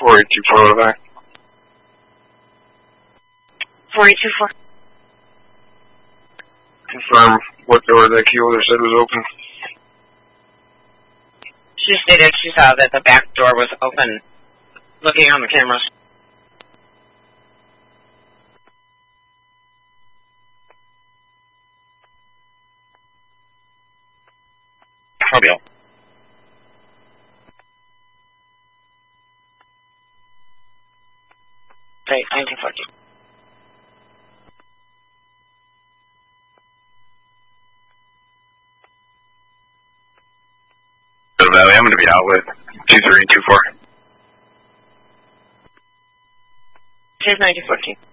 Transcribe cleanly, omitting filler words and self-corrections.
4824 back. 4824. Confirm what door that key holder said was open. She stated she saw that the back door was open, looking on the cameras. Fabio. Right, 1940. Valley, I'm going to be out with 2324. Here's 1914.